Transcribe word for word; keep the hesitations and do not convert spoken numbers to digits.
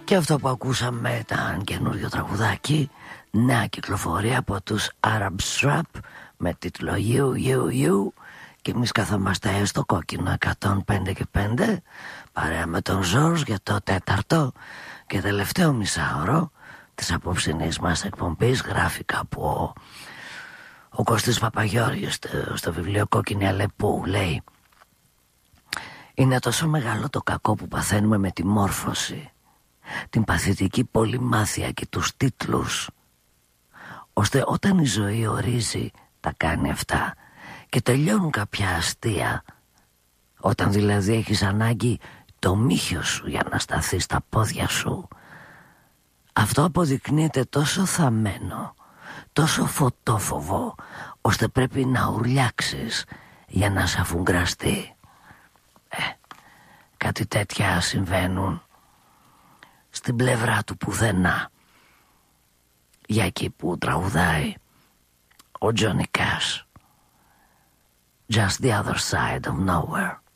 Και αυτό που ακούσαμε ήταν καινούριο τραγουδάκι, νέα κυκλοφορία από τους Arab Strap με τίτλο You, You, You. Και εμείς καθόμαστε στο κόκκινο εκατόν πέντε και πέντε παρέα με τον Ζόρς για το τέταρτο και τελευταίο μισάωρο της απόψινής μας εκπομπής. Γράφει κάπου ο, ο Κωστής Παπαγιώργης στο, στο βιβλίο Κόκκινη Αλεπού, λέει: είναι τόσο μεγάλο το κακό που παθαίνουμε με τη μόρφωση, την παθητική πολυμάθεια και τους τίτλους, ώστε όταν η ζωή ορίζει τα κάνει αυτά και τελειώνουν κάποια αστεία, όταν δηλαδή έχεις ανάγκη το μύχιο σου για να σταθείς στα πόδια σου, αυτό αποδεικνύεται τόσο θαμμένο, τόσο φωτόφοβο, ώστε πρέπει να ουρλιάξεις για να σε αφουγκραστεί. Ε, κάτι τέτοια συμβαίνουν στην πλευρά του πουθενά, για εκεί που τραγουδάει ο Johnny Cash, Just the other side of nowhere.